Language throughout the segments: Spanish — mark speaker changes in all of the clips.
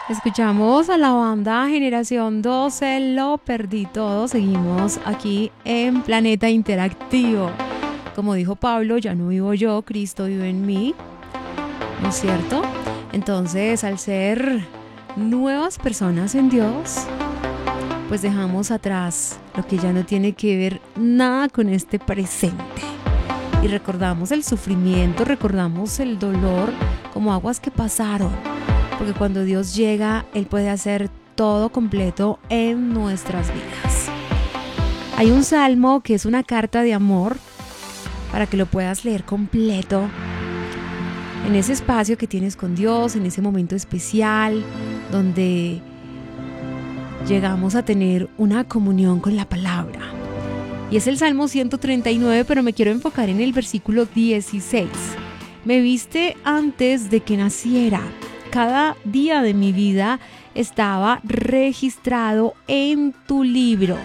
Speaker 1: Escuchamos a la banda Generación 12, Lo Perdí Todo. Seguimos aquí en Planeta Interactivo. Como dijo Pablo, ya no vivo yo, Cristo vive en mí, ¿no es cierto? Entonces, al ser nuevas personas en Dios, pues dejamos atrás lo que ya no tiene que ver nada con este presente. Y recordamos el sufrimiento, recordamos el dolor como aguas que pasaron. Porque cuando Dios llega, Él puede hacer todo completo en nuestras vidas. Hay un salmo que es una carta de amor para que lo puedas leer completo en ese espacio que tienes con Dios, en ese momento especial donde llegamos a tener una comunión con la palabra. Y es el Salmo 139, pero me quiero enfocar en el versículo 16. Me viste antes de que naciera. Cada día de mi vida estaba registrado en tu libro.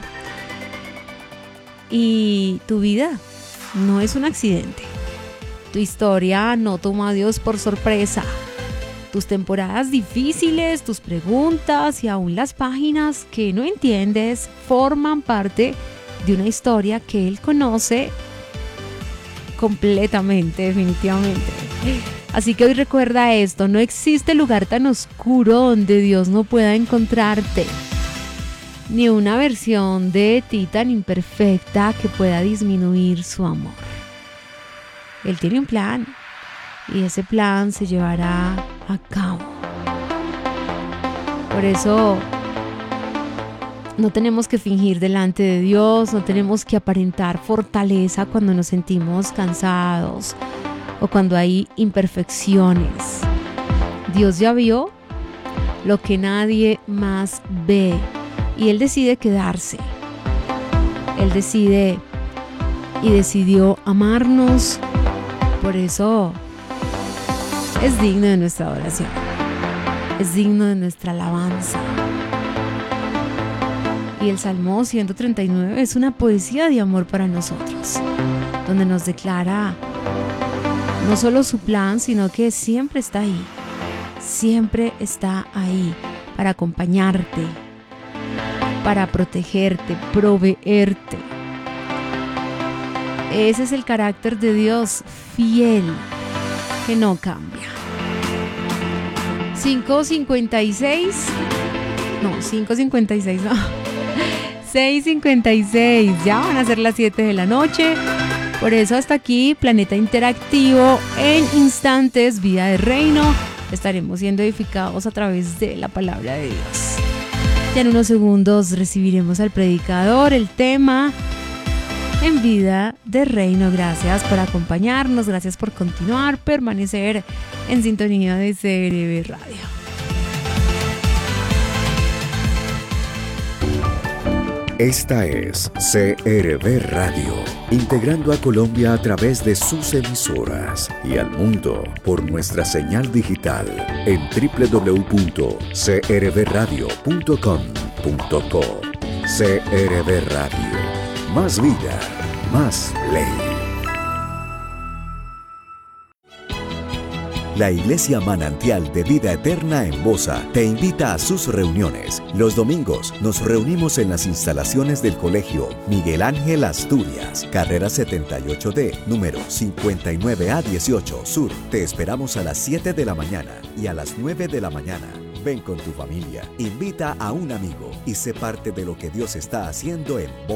Speaker 1: Y tu vida no es un accidente. Tu historia no toma a Dios por sorpresa. Tus temporadas difíciles, tus preguntas y aún las páginas que no entiendes forman parte de una historia que Él conoce completamente, definitivamente. Así que hoy recuerda esto, no existe lugar tan oscuro donde Dios no pueda encontrarte, ni una versión de ti tan imperfecta que pueda disminuir su amor. Él tiene un plan y ese plan se llevará a cabo. Por eso no tenemos que fingir delante de Dios, no tenemos que aparentar fortaleza cuando nos sentimos cansados o cuando hay imperfecciones. Dios ya vio lo que nadie más ve y Él decide quedarse. Él decide y decidió amarnos. Por eso es digno de nuestra adoración, es digno de nuestra alabanza. Y el Salmo 139 es una poesía de amor para nosotros, donde nos declara no solo su plan, sino que siempre está ahí para acompañarte, para protegerte, proveerte. Ese es el carácter de Dios fiel, que no cambia. 6:56, ya van a ser las 7 de la noche. Por eso hasta aquí, Planeta Interactivo, en instantes, Vida de Reino. Estaremos siendo edificados a través de la palabra de Dios. Ya en unos segundos recibiremos al predicador, el tema en Vida de Reino. Gracias por acompañarnos, gracias por continuar, permanecer en sintonía de CRB Radio.
Speaker 2: Esta es CRB Radio, integrando a Colombia a través de sus emisoras y al mundo por nuestra señal digital en www.crbradio.com.co. CRB Radio, más vida, más ley. La Iglesia Manantial de Vida Eterna en Bosa te invita a sus reuniones. Los domingos nos reunimos en las instalaciones del Colegio Miguel Ángel Asturias, carrera 78D, número 59A18 Sur. Te esperamos a las 7 de la mañana y a las 9 de la mañana. Ven con tu familia, invita a un amigo y sé parte de lo que Dios está haciendo en Bosa.